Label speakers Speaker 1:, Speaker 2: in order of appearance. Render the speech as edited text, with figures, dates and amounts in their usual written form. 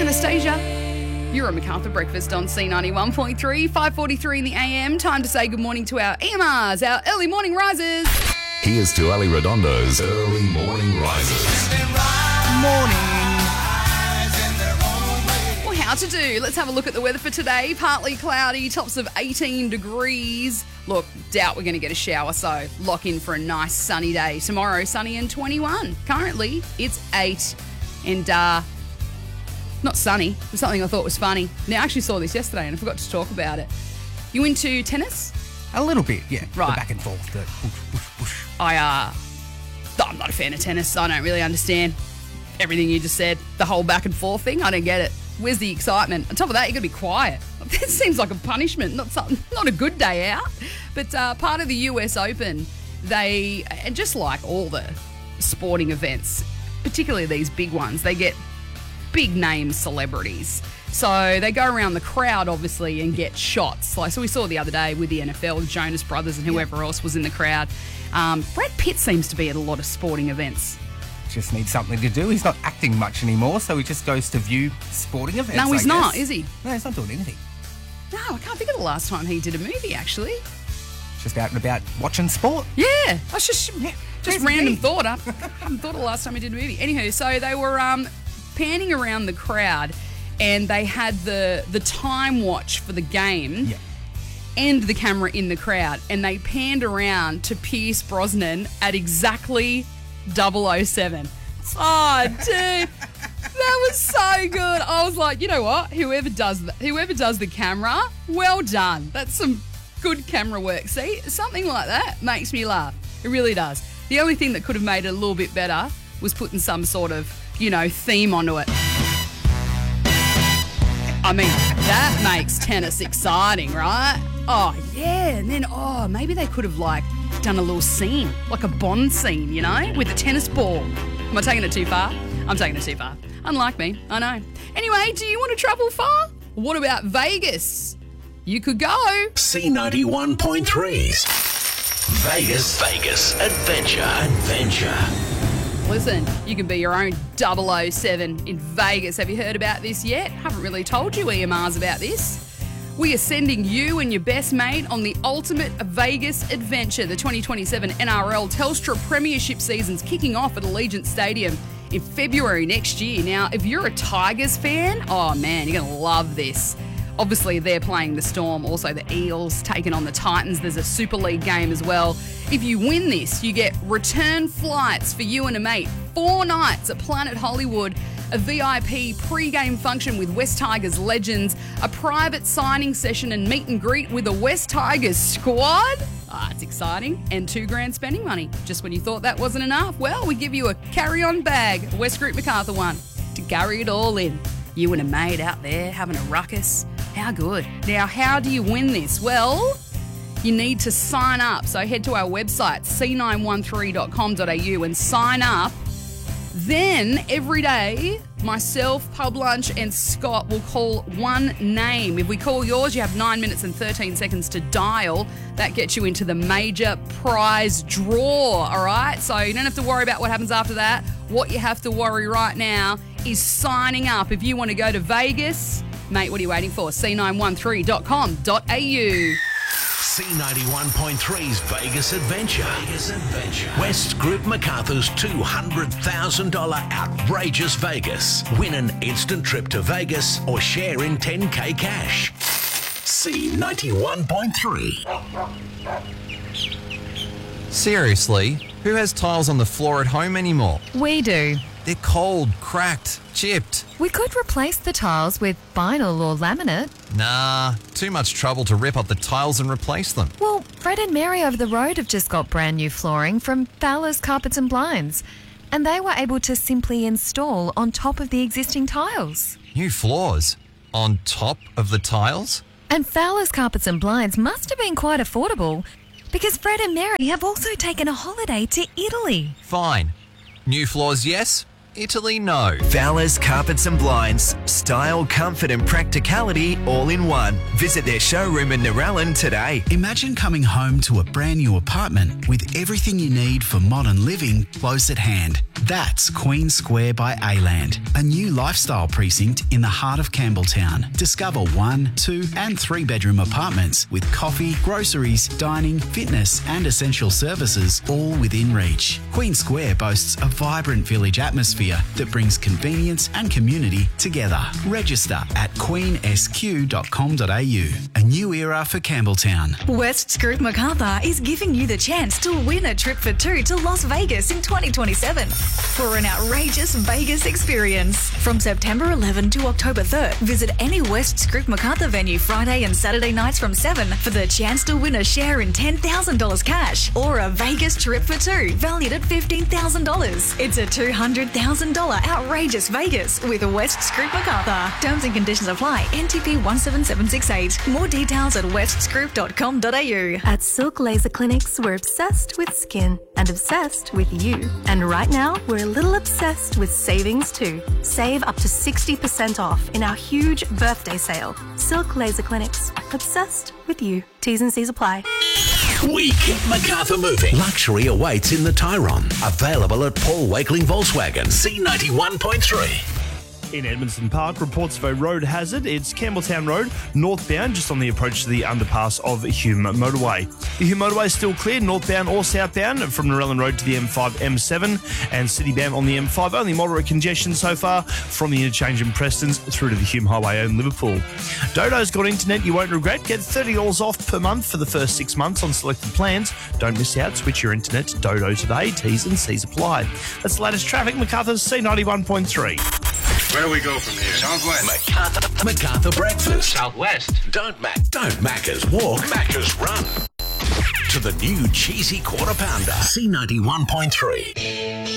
Speaker 1: Anastasia. You're on Macarthur Breakfast on C91.3, 5:43 in the AM. Time to say good morning to our EMRs, our early morning risers.
Speaker 2: Here's to Ali Redondo's Early Morning Risers.
Speaker 1: Morning. Well, how to do? Let's have a look at the weather for today. Partly cloudy, tops of 18 degrees. Look, doubt we're going to get a shower, so lock in for a nice sunny day. Tomorrow, sunny and 21. Currently, it's 8 and not sunny. It's something I thought was funny. Now, I actually saw this yesterday and I forgot to talk about it. You into tennis?
Speaker 3: A little bit, yeah.
Speaker 1: Right.
Speaker 3: The back and forth, the push.
Speaker 1: I'm not a fan of tennis. I don't really understand everything you just said. The whole back and forth thing, I don't get it. Where's the excitement? On top of that, you got to be quiet. This seems like a punishment, not a good day out. But part of the US Open, they, and just like all the sporting events, particularly these big ones, they get big name celebrities. So they go around the crowd, obviously, and get shots. So we saw the other day with the NFL, the Jonas Brothers and whoever else was in the crowd. Brad Pitt seems to be at a lot of sporting events.
Speaker 3: Just needs something to do. He's not acting much anymore, so he just goes to view sporting events.
Speaker 1: No, he's not, is he?
Speaker 3: No, he's not doing anything.
Speaker 1: No, I can't think of the last time he did a movie, actually.
Speaker 3: Just out and about watching sport.
Speaker 1: Yeah, I was just random thought. I haven't thought of the last time he did a movie. Anywho, so they were panning around the crowd and they had the time watch for the game and the camera in the crowd, and they panned around to Pierce Brosnan at exactly 007. Oh, dude. That was so good. I was like, you know what? Whoever does the camera, well done. That's some good camera work. See, something like that makes me laugh. It really does. The only thing that could have made it a little bit better was putting some sort of, theme onto it. I mean, that makes tennis exciting, right? Oh, yeah. And then, maybe they could have, done a little scene, like a Bond scene, with a tennis ball. Am I taking it too far? I'm taking it too far. Unlike me, I know. Anyway, do you want to travel far? What about Vegas? You could go.
Speaker 2: C91.3's Vegas Adventure.
Speaker 1: Listen, you can be your own 007 in Vegas. Have you heard about this yet? Haven't really told you EMRs about this. We are sending you and your best mate on the ultimate Vegas adventure. The 2027 NRL Telstra Premiership season's kicking off at Allegiant Stadium in February next year. Now, if you're a Tigers fan, oh man, you're going to love this. Obviously, they're playing the Storm, also the Eels taking on the Titans. There's a Super League game as well. If you win this, you get return flights for you and a mate, 4 nights at Planet Hollywood, a VIP pre-game function with West Tigers legends, a private signing session and meet and greet with the West Tigers squad. It's exciting. And $2,000 spending money. Just when you thought that wasn't enough, well, we give you a carry-on bag, a West Group Macarthur one, to carry it all in. You and a mate out there having a ruckus. How good. Now, how do you win this? Well, you need to sign up. So head to our website, c913.com.au, and sign up. Then, every day, myself, Pub Lunch, and Scott will call one name. If we call yours, you have 9 minutes and 13 seconds to dial. That gets you into the major prize draw, all right? So you don't have to worry about what happens after that. What you have to worry right now is signing up. If you want to go to Vegas, mate, what are you waiting for? c913.com.au.
Speaker 2: C91.3's Vegas Adventure. West Group Macarthur's $200,000 outrageous Vegas. Win an instant trip to Vegas or share in 10K cash. C91.3.
Speaker 4: Seriously, who has tiles on the floor at home anymore?
Speaker 5: We do.
Speaker 4: They're cold, cracked, chipped.
Speaker 5: We could replace the tiles with vinyl or laminate.
Speaker 4: Nah, too much trouble to rip up the tiles and replace them.
Speaker 5: Well, Fred and Mary over the road have just got brand new flooring from Fowler's Carpets and Blinds, and they were able to simply install on top of the existing tiles.
Speaker 4: New floors? On top of the tiles?
Speaker 5: And Fowler's Carpets and Blinds must have been quite affordable, because Fred and Mary have also taken a holiday to Italy.
Speaker 4: Fine. New floors, yes. Italy, no.
Speaker 6: Fowler's Carpets and Blinds. Style, comfort and practicality all in one. Visit their showroom in Narellan today.
Speaker 7: Imagine coming home to a brand new apartment with everything you need for modern living close at hand. That's Queen Square by A-Land, a new lifestyle precinct in the heart of Campbelltown. Discover 1, 2 and 3 bedroom apartments with coffee, groceries, dining, fitness and essential services all within reach. Queen Square boasts a vibrant village atmosphere that brings convenience and community together. Register at queensq.com.au. A new era for Campbelltown.
Speaker 8: West's Group Macarthur is giving you the chance to win a trip for 2 to Las Vegas in 2027 for an outrageous Vegas experience. From September 11 to October 3rd, visit any West's Group Macarthur venue Friday and Saturday nights from 7 for the chance to win a share in $10,000 cash or a Vegas trip for 2 valued at $15,000. It's a $200,000 outrageous Vegas with West's Group Macarthur. Terms and conditions apply. NTP 17768. More details at westsgroup.com.au.
Speaker 9: At Silk Laser Clinics, we're obsessed with skin and obsessed with you. And right now, we're a little obsessed with savings too. Save up to 60% off in our huge birthday sale. Silk Laser Clinics, obsessed with you. T's and C's apply.
Speaker 2: We keep MacArthur moving. Luxury awaits in the Tyrone. Available at Paul Wakeling Volkswagen. C91.3.
Speaker 10: In Edmondson Park, reports of a road hazard. It's Campbelltown Road, northbound, just on the approach to the underpass of Hume Motorway. The Hume Motorway is still clear, northbound or southbound, from Narellan Road to the M5, M7, and citybound on the M5. Only moderate congestion so far from the interchange in Prestons through to the Hume Highway in Liverpool. Dodo's got internet you won't regret. Get $30 off per month for the first 6 months on selected plans. Don't miss out. Switch your internet to Dodo today. T's and C's apply. That's the latest traffic. MacArthur's C91.3.
Speaker 11: Where do we go from here? Southwest.
Speaker 2: MacArthur Breakfast.
Speaker 11: Southwest.
Speaker 2: Don't Maccas walk, Maccas run. To the new cheesy quarter pounder. C91.3.